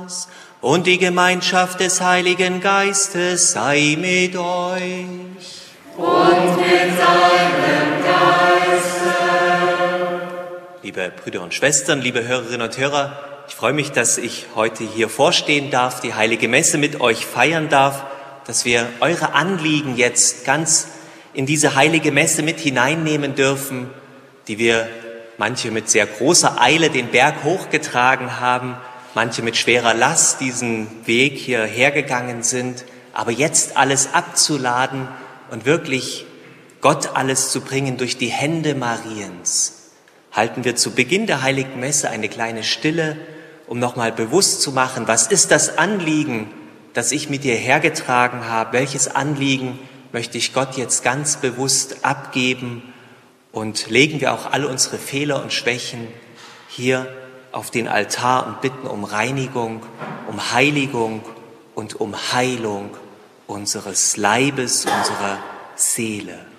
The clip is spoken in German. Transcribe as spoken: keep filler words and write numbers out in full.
Vaters und die Gemeinschaft des Heiligen Geistes sei mit euch. Und mit deinem Geiste. Liebe Brüder und Schwestern, liebe Hörerinnen und Hörer, ich freue mich, dass ich heute hier vorstehen darf, die Heilige Messe mit euch feiern darf, dass wir eure Anliegen jetzt ganz in diese Heilige Messe mit hineinnehmen dürfen, die wir manche mit sehr großer Eile den Berg hochgetragen haben, manche mit schwerer Last diesen Weg hierher gegangen sind, aber jetzt alles abzuladen und wirklich Gott alles zu bringen durch die Hände Mariens. Halten wir zu Beginn der Heiligen Messe eine kleine Stille, um nochmal bewusst zu machen, was ist das Anliegen, das ich mit dir hergetragen habe, welches Anliegen möchte ich Gott jetzt ganz bewusst abgeben, und legen wir auch alle unsere Fehler und Schwächen hier auf den Altar und bitten um Reinigung, um Heiligung und um Heilung unseres Leibes, unserer Seele.